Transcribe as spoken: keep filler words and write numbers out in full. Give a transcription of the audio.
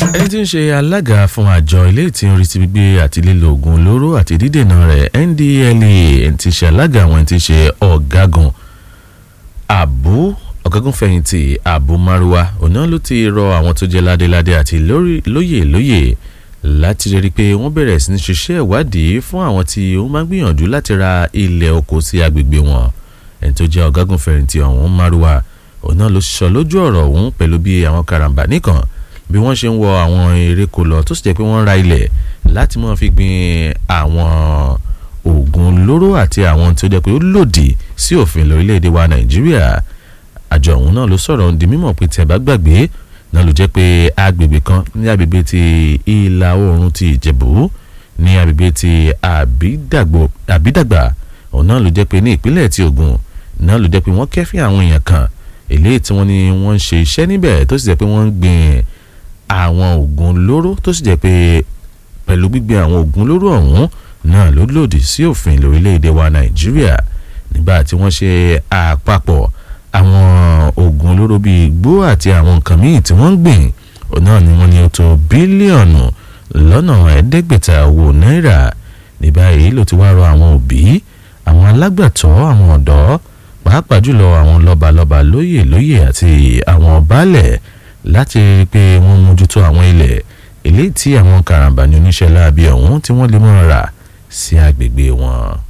ẹni tí ń ṣe alága fún àjọ ilé tí ń rí sí gbígbé àti lílo oògùn olóró àti dídènà rẹ̀ N D L E ẹni tí ń ṣe alága àwọn ẹni tí ń ṣe ọ̀gágun Abu ọ̀gágun fẹ̀yìntì Abu Maruwa ọ̀nà ló ti rọ àwọn tó jẹ́ ládéládé àti lóyè lóyè láti rí pé wọ́n bẹ̀rẹ̀ sí ní ṣiṣẹ́ ìwádìí fún àwọn tí ó máa ń gbìyànjú láti ra ilẹ̀ oko sí agbègbè wọn. Ẹni tó jẹ́ ọ̀gágun fẹ̀yìntì ọ̀hún Maruwa ọ̀nà ló sọ lójú ọ̀rọ̀ ọ̀hún pẹ̀lú bí àwọn karambà nìkan bí wọ́n ṣe ń wọ àwọn eréko lọ tó sì jẹ́ pé wọ́n ra ilẹ̀ láti máa fi gbin àwọn oògùn olóró àti àwọn tó jẹ́ pé ó lòdì sí òfin lórílẹ̀‐èdè wa Nàìjíríà. Àjọ ọ̀hún náà ló sọ̀rọ̀ di mímọ̀ pé tẹ̀ bá gbàgbé náà ló jẹ́ pé agbègbè kan ní agbègbè ti ìlà oòrùn ti Ìjẹ̀bú ní agbègbè ti Àbídàgbà ọ̀hún náà ló jẹ́ pé ní ìpínlẹ̀ ti Ògùn náà ló jẹ́ pé wọ́n kẹ́fín àwọn èèyàn kan eléyìí tí wọ́n ní wọ́n ń ṣe iṣẹ́ níbẹ̀ tó sì jẹ́ pé wọ́n ń gbin àwọn oògùn olóró tó sì jẹ́ pé pẹ̀lú gbígbin àwọn oògùn olóró ọ̀hún náà ló lòdì sí òfin lórílẹ̀‐èdè wa Nàìjíríà nígbà tí wọ́n ṣe àpapọ̀ àwọn oògùn olóró bíi igbó àti àwọn nǹkan míì tí wọ́n ń gbìn náà ni wọ́n ní ó tó bílíọ̀nù lọ́nà ẹ̀ẹ́dẹ́gbẹ̀ta owó náírà. Ní báyìí ló ti wá rọ àwọn òbí àwọn alágbàtọ́ àwọn ọ̀dọ́ pàápàá jùlọ àwọn lọ́balọ́ba lóyè lóyè àti àwọn baálẹ̀ láti rí i pé wọ́n mójútó àwọn ilẹ̀ eléyìí tí àwọn karambà ní oníṣẹ́ láabi ọ̀hún tí wọ́n lè mọ́ ra sí agbègbè wọn.